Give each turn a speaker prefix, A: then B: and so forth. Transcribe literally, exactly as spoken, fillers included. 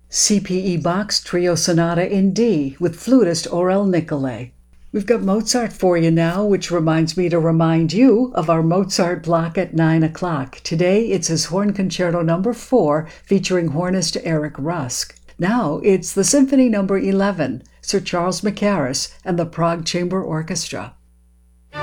A: C P E Bach's Trio Sonata in D with flutist Aurel Nicolai. We've got Mozart for you now, which reminds me to remind you of our Mozart block at nine o'clock. Today it's his Horn Concerto number four, featuring hornist Eric Rusk. Now it's the Symphony number eleven, Sir Charles Mackerras and the Prague Chamber Orchestra.